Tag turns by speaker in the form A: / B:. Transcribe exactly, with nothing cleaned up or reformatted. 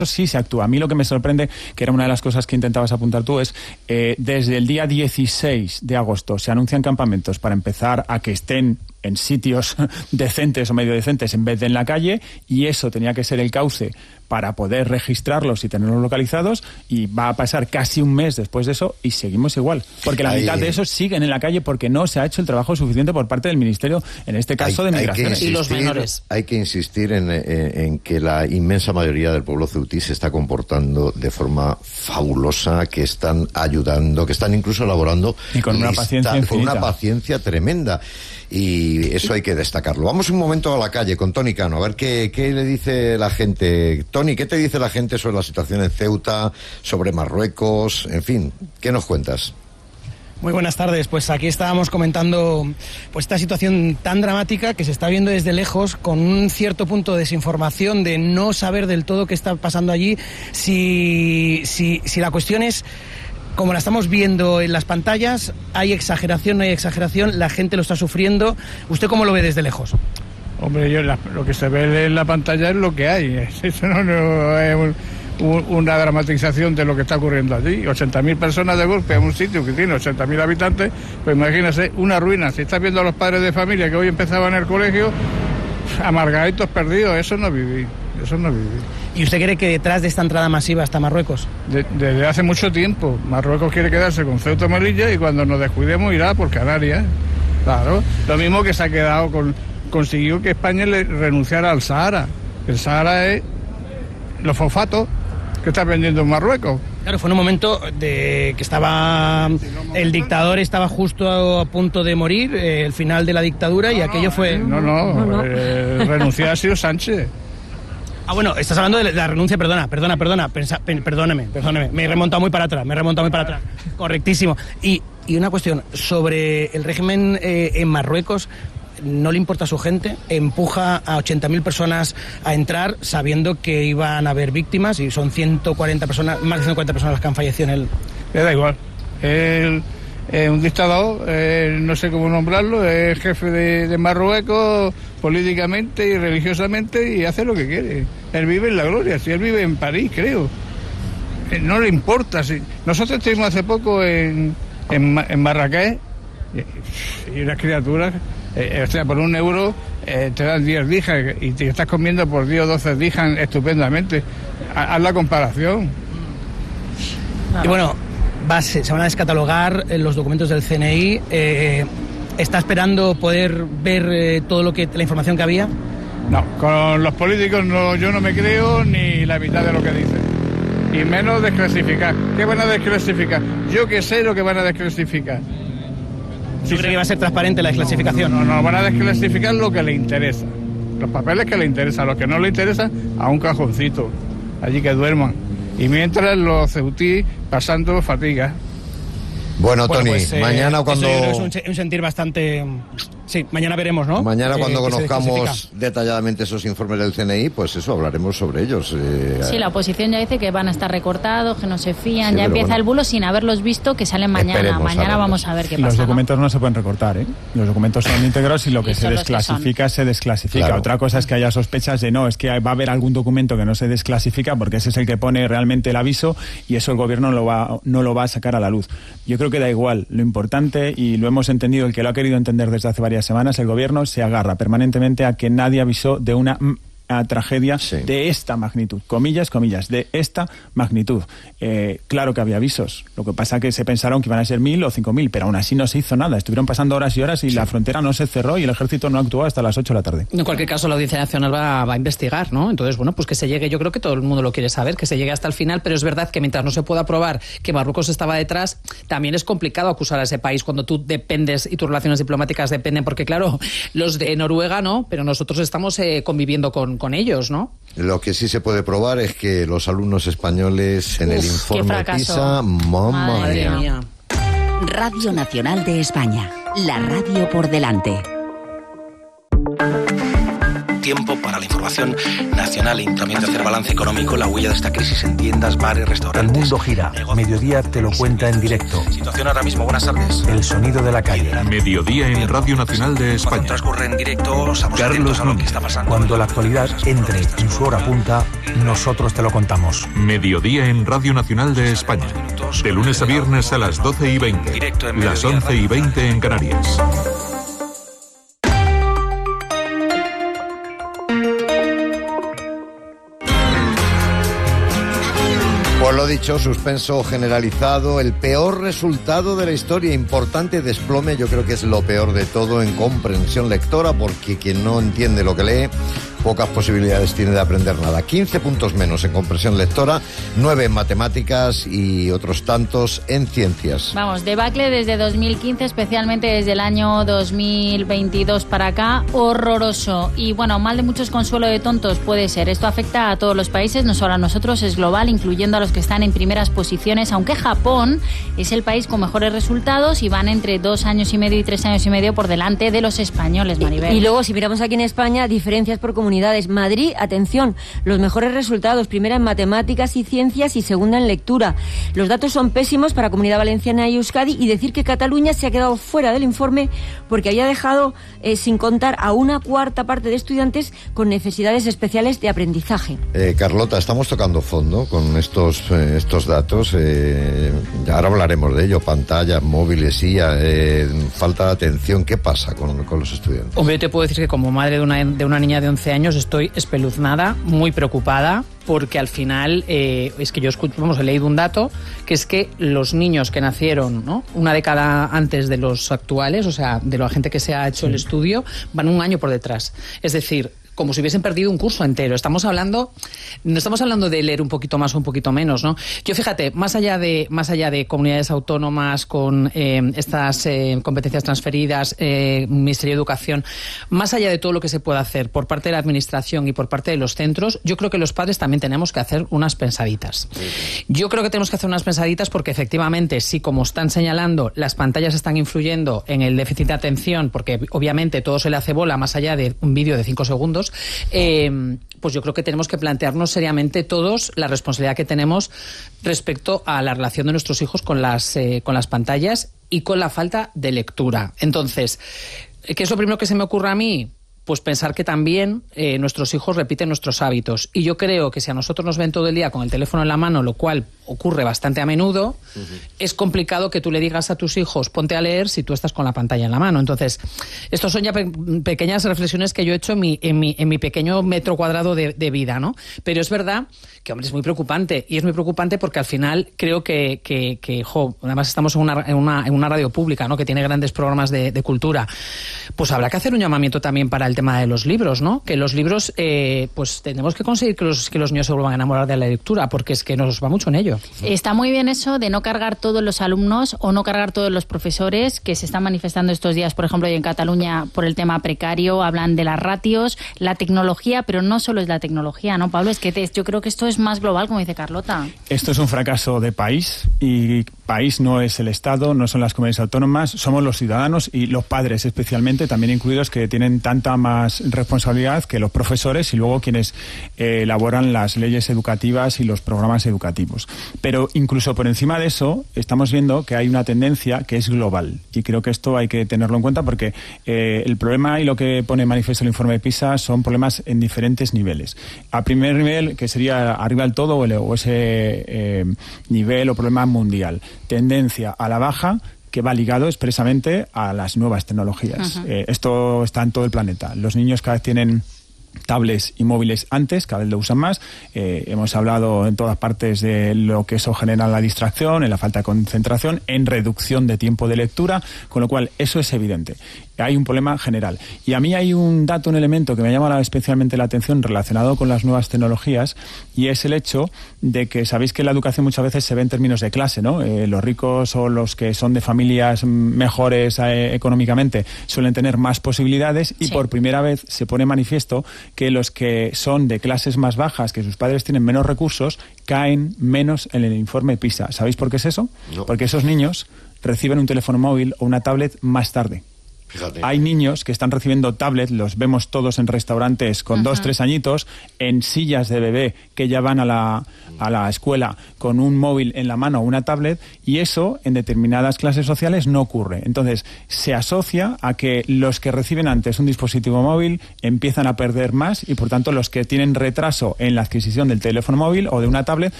A: sí se actúa. A mí lo que me sorprende, que era una de las cosas que intentabas apuntar tú, es eh, desde el día dieciséis de agosto se anuncian campamentos para empezar a que estén en sitios decentes o medio decentes en vez de en la calle, y eso tenía que ser el cauce para poder registrarlos y tenerlos localizados, y va a pasar casi un mes después de eso y seguimos igual, porque la
B: hay,
A: mitad de esos siguen en la calle porque no se ha hecho el trabajo suficiente por parte del Ministerio, en este caso
B: hay,
A: de Migraciones.
B: Insistir,
C: y los menores.
B: Hay que insistir en, en, en que la inmensa mayoría del pueblo ceutí se está comportando de forma fabulosa, que están ayudando, que están incluso elaborando
A: y con una
B: lista,
A: paciencia infinita.
B: con una paciencia tremenda. Y eso hay que destacarlo. Vamos un momento a la calle con Tony Cano, a ver qué, qué le dice la gente. Tony, ¿qué te dice la gente sobre la situación en Ceuta, sobre Marruecos? En fin, ¿qué nos cuentas?
D: Muy buenas tardes, pues aquí estábamos comentando pues esta situación tan dramática que se está viendo desde lejos, con un cierto punto de desinformación, de no saber del todo qué está pasando allí. Si, si, si la cuestión es, como la estamos viendo en las pantallas, hay exageración, no hay exageración, la gente lo está sufriendo. ¿Usted cómo lo ve desde lejos?
E: Hombre, yo la, lo que se ve en la pantalla es lo que hay. Eso no, no es un, un, una dramatización de lo que está ocurriendo allí. ochenta mil personas de golpe en un sitio que tiene ochenta mil habitantes, pues imagínese, una ruina. Si estás viendo a los padres de familia que hoy empezaban el colegio, amargaditos perdidos, eso no viví, eso no viví.
D: ¿Y usted cree que detrás de esta entrada masiva está Marruecos?
E: De, desde hace mucho tiempo. Marruecos quiere quedarse con Ceuta y Melilla y cuando nos descuidemos irá por Canarias. Claro. Lo mismo que se ha quedado con... consiguió que España le renunciara al Sahara. El Sahara es los fosfatos que está vendiendo en Marruecos.
D: Claro, fue en un momento de que estaba... el dictador estaba justo a punto de morir, eh, el final de la dictadura, no, y aquello fue...
E: No, no, no, no. Eh, renunció ha sido Sánchez.
D: Ah, bueno, estás hablando de la renuncia, perdona, perdona, perdona, pensa, pen, perdóneme, perdóneme, me he remontado muy para atrás, me he remontado muy para atrás, correctísimo. Y, y una cuestión, sobre el régimen eh, en Marruecos, no le importa a su gente, empuja a ochenta mil personas a entrar sabiendo que iban a haber víctimas, y son ciento cuarenta personas, más de ciento cuarenta personas las que han fallecido en el...
E: Le da igual, él es un dictador, él, no sé cómo nombrarlo, es jefe de, de Marruecos políticamente y religiosamente, y hace lo que quiere. Él vive en la gloria, si él vive en París, creo. No le importa. Si... Nosotros estuvimos hace poco en, en, en Marrakech, y unas criaturas, eh, o sea, por un euro eh, te dan diez dirhams y te estás comiendo por diez o doce dirhams estupendamente. Haz la comparación.
D: Y bueno, va, se, se van a descatalogar los documentos del C N I. Eh, ¿Está esperando poder ver eh, todo lo que la información que había?
E: No, con los políticos no, yo no me creo ni la mitad de lo que dicen. Y menos desclasificar. ¿Qué van a desclasificar? Yo que sé lo que van a desclasificar.
D: ¿Yo creo que va a ser transparente la desclasificación?
E: No, no, van a desclasificar lo que le interesa. Los papeles que le interesan, los que no le interesan, a un cajoncito. Allí que duerman. Y mientras los ceutí pasando fatiga.
B: Bueno,
D: bueno,
B: Tony,
D: pues, eh,
B: mañana cuando...
D: Es un, un sentir bastante... Sí, mañana veremos, ¿no?
B: Mañana
D: que,
B: cuando
D: que
B: conozcamos detalladamente esos informes del C N I, pues eso, hablaremos sobre ellos. Eh,
F: sí, la oposición ya dice que van a estar recortados, que no se fían, sí, ya empieza bueno. el bulo sin haberlos visto, que salen mañana. Esperemos mañana vamos a ver qué pasa.
A: Los documentos
F: ¿no?
A: no se pueden recortar, ¿eh? Los documentos son íntegros y lo que y se desclasifica, se desclasifica. Claro. Otra cosa es que haya sospechas de no, es que va a haber algún documento que no se desclasifica porque ese es el que pone realmente el aviso y eso el gobierno no lo va, no lo va a sacar a la luz. Yo creo que da igual. Lo importante, y lo hemos entendido, el que lo ha querido entender desde hace varias semanas, el gobierno se agarra permanentemente a que nadie avisó de una a tragedia sí. de esta magnitud, comillas, comillas, de esta magnitud. Eh, claro que había avisos, lo que pasa que se pensaron que iban a ser mil o cinco mil, pero aún así no se hizo nada, estuvieron pasando horas y horas y sí. la frontera no se cerró y el ejército no actuó hasta las ocho de la tarde.
C: En cualquier caso, la Audiencia Nacional va, va a investigar, ¿no? Entonces, bueno, pues que se llegue, yo creo que todo el mundo lo quiere saber, que se llegue hasta el final, pero es verdad que mientras no se pueda probar que Marruecos estaba detrás, también es complicado acusar a ese país cuando tú dependes y tus relaciones diplomáticas dependen, porque claro, los de Noruega no, pero nosotros estamos eh, conviviendo con, con ellos, ¿no?
B: Lo que sí se puede probar es que los alumnos españoles en Uf, el informe PISA, mamma
F: Madre
B: mía.
F: mía.
G: Radio Nacional de España, la radio por delante.
H: tiempo para la información nacional y también de hacer balance económico, la huella de esta crisis en tiendas, bares, restaurantes.
I: El mundo gira. Mediodía te lo cuenta en directo.
H: Situación ahora mismo. Buenas tardes.
I: El sonido de la calle.
J: Mediodía en Radio Nacional de España.
H: Cuando transcurre en directo, estamos atentos a lo que está pasando.
I: Cuando la actualidad entre en su hora punta, nosotros te lo contamos.
J: Mediodía en Radio Nacional de España. De lunes a viernes a las doce y veinte. Las once y veinte en Canarias.
B: Pues lo dicho, suspenso generalizado, el peor resultado de la historia, importante desplome, yo creo que es lo peor de todo en comprensión lectora, porque quien no entiende lo que lee, pocas posibilidades tiene de aprender nada. quince puntos menos en comprensión lectora, nueve en matemáticas y otros tantos en ciencias.
F: Vamos, debacle desde dos mil quince, especialmente desde el año dos mil veintidós para acá, horroroso. Y bueno, mal de muchos, consuelo de tontos puede ser. Esto afecta a todos los países, no solo a nosotros, es global, incluyendo a los que están en primeras posiciones, aunque Japón es el país con mejores resultados y van entre dos años y medio y tres años y medio por delante de los españoles, Maribel.
K: Y, y luego, si miramos aquí en España, diferencias por comunidades. Madrid, atención, los mejores resultados, primera en matemáticas y ciencias y segunda en lectura. Los datos son pésimos para Comunidad Valenciana y Euskadi, y decir que Cataluña se ha quedado fuera del informe porque había dejado eh, sin contar a una cuarta parte de estudiantes con necesidades especiales de aprendizaje.
B: Eh, Carlota, estamos tocando fondo con estos, eh, estos datos. Eh, ahora hablaremos de ello, pantallas, móviles, I A, eh, falta de atención. ¿Qué pasa con, con los estudiantes?
C: Hombre, yo te puedo decir que como madre de una, de una niña de once años estoy espeluznada, muy preocupada, porque al final eh, es que yo escucho, vamos, he leído un dato que es que los niños que nacieron, ¿no?, una década antes de los actuales, o sea, de la gente que se ha hecho sí. el estudio, van un año por detrás. Es decir, como si hubiesen perdido un curso entero. Estamos hablando, no estamos hablando de leer un poquito más o un poquito menos, ¿no? Yo, fíjate, más allá de, más allá de comunidades autónomas con eh, estas eh, competencias transferidas, eh, Ministerio de Educación, más allá de todo lo que se puede hacer por parte de la Administración y por parte de los centros, yo creo que los padres también tenemos que hacer unas pensaditas. Yo creo que tenemos que hacer unas pensaditas porque efectivamente, sí, como están señalando, las pantallas están influyendo en el déficit de atención, porque obviamente todo se le hace bola más allá de un vídeo de cinco segundos. Eh, pues yo creo que tenemos que plantearnos seriamente todos la responsabilidad que tenemos respecto a la relación de nuestros hijos con las, eh, con las pantallas y con la falta de lectura. Entonces, ¿qué es lo primero que se me ocurre a mí? Pues pensar que también eh, nuestros hijos repiten nuestros hábitos. Y yo creo que si a nosotros nos ven todo el día con el teléfono en la mano, lo cual ocurre bastante a menudo, uh-huh. es complicado que tú le digas a tus hijos, ponte a leer si tú estás con la pantalla en la mano. Entonces, estos son ya pe- pequeñas reflexiones que yo he hecho en mi, en mi, en mi pequeño metro cuadrado de, de vida, ¿no? Pero es verdad que, hombre, es muy preocupante. Y es muy preocupante porque al final creo que, que, que jo, además estamos en una, en, una, en una radio pública, ¿no?, que tiene grandes programas de, de cultura. Pues habrá que hacer un llamamiento también para el tema de los libros, ¿no? Que los libros, eh, pues tenemos que conseguir que los, que los niños se vuelvan a enamorar de la lectura, porque es que nos va mucho en ello.
F: Está muy bien eso de no cargar todos los alumnos o no cargar todos los profesores que se están manifestando estos días, por ejemplo, en Cataluña por el tema precario, hablan de las ratios, la tecnología, pero no solo es la tecnología, ¿no, Pablo? Es que te, yo creo que esto es más global, como dice Carlota.
A: Esto es un fracaso de país, y país no es el Estado, no son las comunidades autónomas, somos los ciudadanos y los padres especialmente, también incluidos, que tienen tanta más responsabilidad que los profesores y luego quienes eh, elaboran las leyes educativas y los programas educativos. Pero incluso por encima de eso estamos viendo que hay una tendencia que es global, y creo que esto hay que tenerlo en cuenta porque eh, el problema y lo que pone en manifiesto el informe de PISA son problemas en diferentes niveles. A primer nivel, que sería arriba del todo, o, el, o ese eh, nivel o problema mundial, tendencia a la baja, que va ligado expresamente a las nuevas tecnologías. Uh-huh. Eh, esto está en todo el planeta. Los niños cada vez tienen tablets y móviles antes, cada vez lo usan más. Eh, hemos hablado en todas partes de lo que eso genera en la distracción, en la falta de concentración, en reducción de tiempo de lectura, con lo cual eso es evidente. Hay un problema general. Y a mí hay un dato, un elemento que me llama especialmente la atención relacionado con las nuevas tecnologías, y es el hecho de que sabéis que la educación muchas veces se ve en términos de clase, ¿no? Eh, los ricos o los que son de familias mejores eh, económicamente suelen tener más posibilidades, y sí. por primera vez se pone manifiesto que los que son de clases más bajas, que sus padres tienen menos recursos, caen menos en el informe PISA. ¿Sabéis por qué es eso? No. Porque esos niños reciben un teléfono móvil o una tablet más tarde.
B: Fíjate.
A: Hay niños que están recibiendo tablets, los vemos todos en restaurantes con Ajá. dos, tres añitos, en sillas de bebé que ya van a la, a la escuela con un móvil en la mano o una tablet, y eso en determinadas clases sociales no ocurre. Entonces, se asocia a que los que reciben antes un dispositivo móvil empiezan a perder más y, por tanto, los que tienen retraso en la adquisición del teléfono móvil o de una tablet